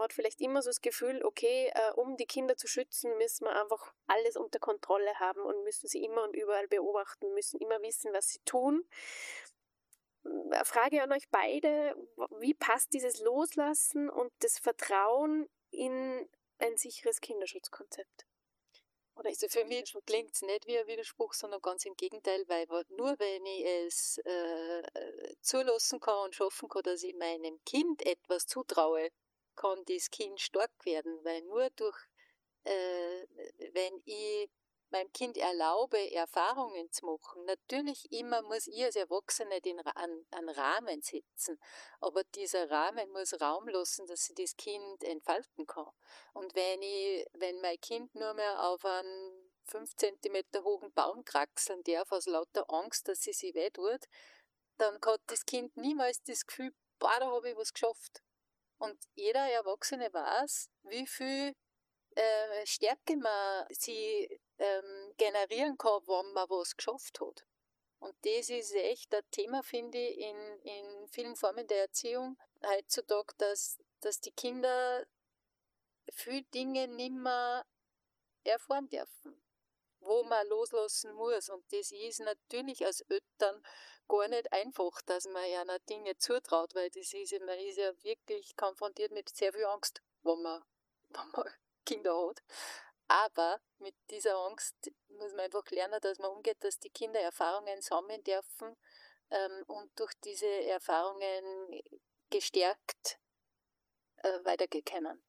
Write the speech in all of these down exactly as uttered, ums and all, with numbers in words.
hat vielleicht immer so das Gefühl, okay, äh, um die Kinder zu schützen, müssen wir einfach alles unter Kontrolle haben und müssen sie immer und überall beobachten, müssen immer wissen, was sie tun. Eine Frage an euch beide, wie passt dieses Loslassen und das Vertrauen in ein sicheres Kinderschutzkonzept? Oder also für mich klingt es nicht wie ein Widerspruch, sondern ganz im Gegenteil, weil nur wenn ich es äh, zulassen kann und schaffen kann, dass ich meinem Kind etwas zutraue, kann das Kind stark werden, weil nur durch, äh, wenn ich meinem Kind erlaube, Erfahrungen zu machen, natürlich immer muss ich als Erwachsene den, an, einen Rahmen setzen, aber dieser Rahmen muss Raum lassen, dass sich das Kind entfalten kann. Und wenn ich, wenn mein Kind nur mehr auf einen fünf Zentimeter hohen Baum kraxeln darf, aus lauter Angst, dass sie sich weh tut, dann hat das Kind niemals das Gefühl, boah, da habe ich was geschafft. Und jeder Erwachsene weiß, wie viel äh, Stärke man sie ähm, generieren kann, wenn man was geschafft hat. Und das ist echt ein Thema, finde ich, in, in vielen Formen der Erziehung heutzutage, dass, dass die Kinder viele Dinge nicht mehr erfahren dürfen, wo man loslassen muss. Und das ist natürlich als Eltern gar nicht einfach, dass man ja noch Dinge zutraut, weil das ist, man ist ja wirklich konfrontiert mit sehr viel Angst, wenn man, wenn man Kinder hat. Aber mit dieser Angst muss man einfach lernen, dass man umgeht, dass die Kinder Erfahrungen sammeln dürfen ähm, und durch diese Erfahrungen gestärkt äh, weitergehen können.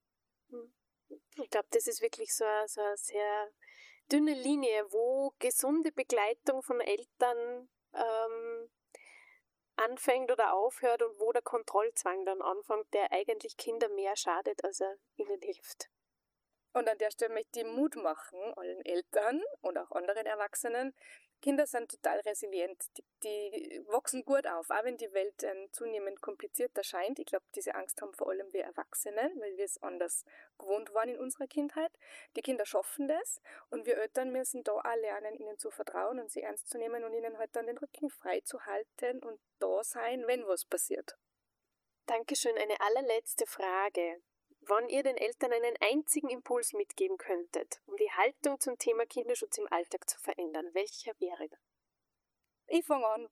Ich glaube, das ist wirklich so eine, so eine sehr dünne Linie, wo gesunde Begleitung von Eltern ähm, anfängt oder aufhört und wo der Kontrollzwang dann anfängt, der eigentlich Kinder mehr schadet, als er ihnen hilft. Und an der Stelle möchte ich Mut machen, allen Eltern und auch anderen Erwachsenen. Kinder sind total resilient. Die, die wachsen gut auf, auch wenn die Welt ähm, zunehmend komplizierter scheint. Ich glaube, diese Angst haben vor allem wir Erwachsenen, weil wir es anders gewohnt waren in unserer Kindheit. Die Kinder schaffen das und wir Eltern müssen da auch lernen, ihnen zu vertrauen und sie ernst zu nehmen und ihnen halt dann den Rücken frei zu halten und da sein, wenn was passiert. Dankeschön. Eine allerletzte Frage. Wenn ihr den Eltern einen einzigen Impuls mitgeben könntet, um die Haltung zum Thema Kinderschutz im Alltag zu verändern, welcher wäre das? Ich fange an.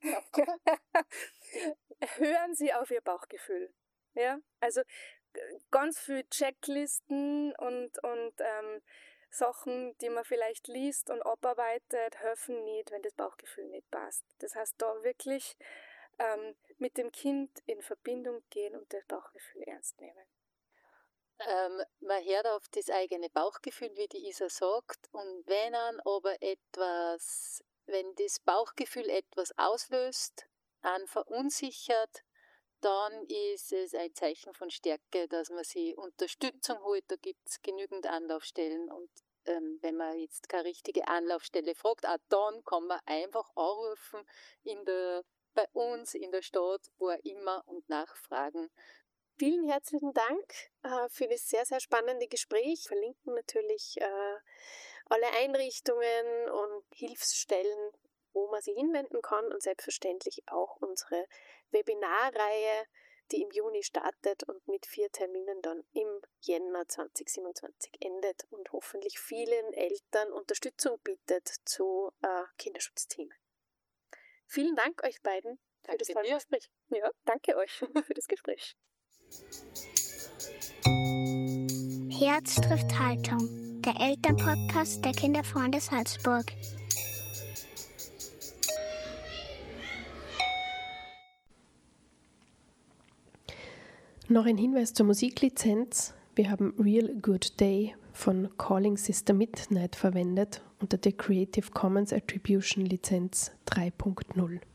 Hören Sie auf Ihr Bauchgefühl. Ja, also ganz viele Checklisten und, und ähm, Sachen, die man vielleicht liest und abarbeitet, helfen nicht, wenn das Bauchgefühl nicht passt. Das heißt, da wirklich ähm, mit dem Kind in Verbindung gehen und das Bauchgefühl ernst nehmen. Ähm, man hört auf das eigene Bauchgefühl, wie die Isa sagt, und wenn dann aber etwas, wenn das Bauchgefühl etwas auslöst, einen verunsichert, dann ist es ein Zeichen von Stärke, dass man sich Unterstützung holt. Da gibt es genügend Anlaufstellen und ähm, wenn man jetzt keine richtige Anlaufstelle fragt, auch dann kann man einfach anrufen in der, bei uns in der Stadt, wo auch immer, und nachfragen. Vielen herzlichen Dank äh, für das sehr, sehr spannende Gespräch. Wir verlinken natürlich äh, alle Einrichtungen und Hilfsstellen, wo man sich hinwenden kann und selbstverständlich auch unsere Webinarreihe, die im Juni startet und mit vier Terminen dann im Jänner zwanzig siebenundzwanzig endet und hoffentlich vielen Eltern Unterstützung bietet zu äh, Kinderschutzthemen. Vielen Dank euch beiden für das tolle Gespräch. Ja, danke euch für das Gespräch. Herz trifft Haltung, der Elternpodcast der Kinderfreunde Salzburg. Noch ein Hinweis zur Musiklizenz. Wir haben Real Good Day von Calling Sister Midnight verwendet unter der Creative Commons Attribution Lizenz drei Punkt null.